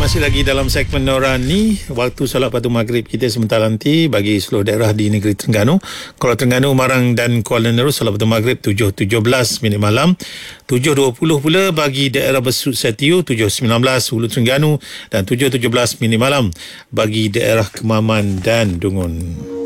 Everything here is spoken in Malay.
Masih lagi dalam segmen Norani, waktu solat pada maghrib kita sebentar nanti bagi seluruh daerah di negeri Terengganu. Kuala Terengganu, Marang dan Kuala Nerul solat pada maghrib 7.17 minit malam. 7.20 pula bagi daerah Besut Setiu, 7.19 Hulu Terengganu dan 7.17 minit malam bagi daerah Kemaman dan Dungun.